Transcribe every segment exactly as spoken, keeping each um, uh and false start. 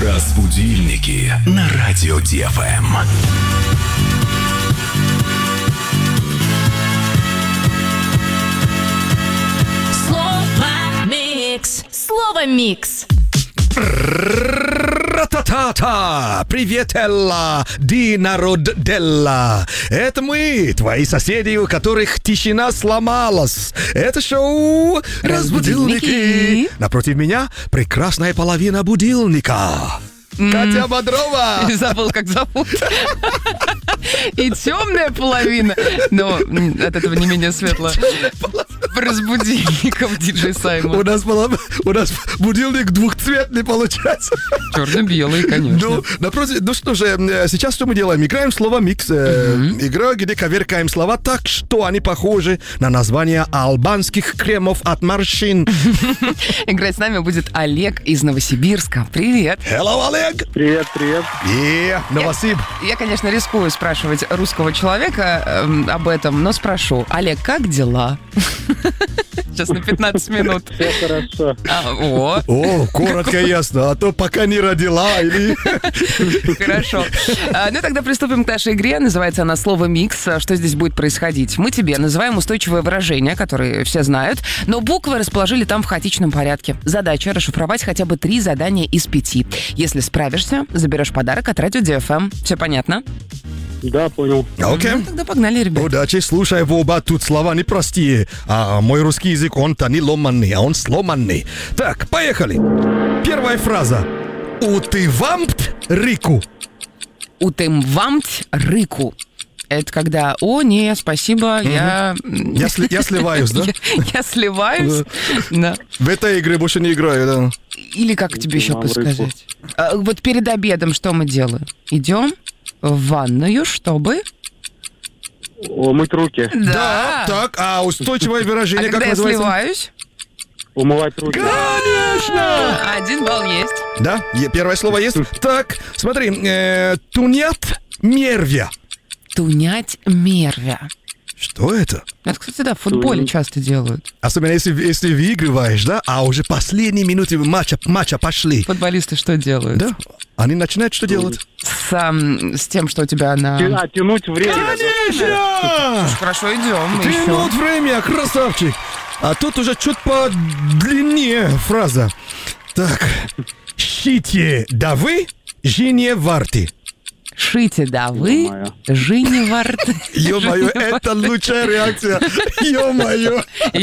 Разбудильники на радио Ди Эф Эм. Слово микс. Слово микс. Ра-та-та-та! Привет, Элла! Ди народ Делла! Это мы, твои соседи, у которых тишина сломалась. Это шоу «Разбудильники». Разбудильники. Напротив меня прекрасная половина будильника. Катя Бодрова! Забыл, как зовут. И темная половина, но от этого не менее светло. Разбудильников диджей У Саймон. нас, была, у нас будильник двухцветный получается. Черно-белый, конечно. Ну, напротив, ну что же, э, сейчас что мы делаем? Играем в слово «микс». Э, Игра, где коверкаем слова так, что они похожи на названия албанских кремов от морщин. Играть с нами будет Олег из Новосибирска. Привет. Hello, Олег! Привет, привет. И Новосиб. Я, конечно, рискую спрашивать русского человека эм, об этом, но спрошу. Олег, как дела? Сейчас на пятнадцать минут. Все хорошо. А, о, О, коротко и ясно, а то пока не родила или... хорошо. А, ну, тогда приступим к нашей игре. Называется она «Слово микс». Что здесь будет происходить? Мы тебе называем устойчивые выражения, которые все знают, но буквы расположили там в хаотичном порядке. Задача — расшифровать хотя бы три задания из пяти. Если справишься, заберешь подарок от радио Ди Эф Эм. Все понятно? Да, понял. Окей. Ну, тогда погнали, ребят. Удачи, слушай, Воба, тут слова непростые. А мой русский язык, он-то не ломанный, а он сломанный. Так, поехали. Первая фраза. Утывамт рику. Утемвамть рыку. Это когда, о, не, спасибо, я... Я, сли- я сливаюсь, да? Я, я сливаюсь. Да. В этой игре больше не играю, да. Или как тебе еще Утемвам рыку. подсказать? А, вот перед обедом что мы делаем? Идем в ванную, чтобы... О, мыть руки, Да. Так, а устойчивое А выражение когда как я называется? сливаюсь, умывать руки. Конечно! один балл есть. Да, е- первое слово есть. Так, смотри, э, тунят мервя. Тунять мервя. Что это? Это, кстати, да, в футболе Тунять. часто делают. Особенно если, если выигрываешь, да, а уже последние минуты матча, матча пошли. Футболисты что делают? Да, они начинают что делать? С, ам, с тем, что у тебя на... Ти- А, тянуть время. Конечно! Хорошо, идем. Тянут время, красавчик. А тут уже чуть подлиннее фраза. Так, щите да вы, жине варты. Шите да вы, Ё-моё. жини варты. Ё-моё, это лучшая реакция. Ё-моё,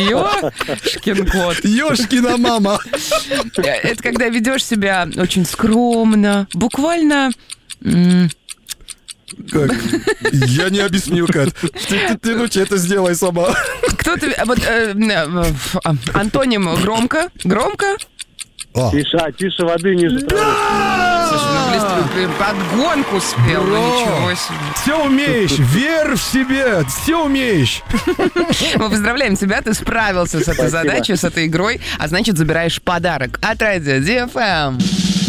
Ёшкин кот. ёшкина мама. Это когда ведешь себя очень скромно, буквально... м, Как? Я не объясню, Кать. Ты, ты, ты лучше это сделай сама. Кто-то... а Вот, э, э, ф- а, антоним громко. Громко. О. Тише, а, тише воды ниже травы. Слушай, ну блестя, прям подгонку спел. ну, Бро! Ничего себе. Все умеешь, верь в себе, все умеешь. Мы поздравляем тебя, ты справился с этой Спасибо. задачей, с этой игрой, а значит, забираешь подарок от радио Ди Эф Эм.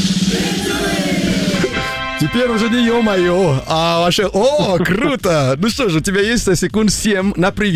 Теперь уже не ё-моё, а вообще, о, круто. Ну что же, у тебя есть секунд семь на привет.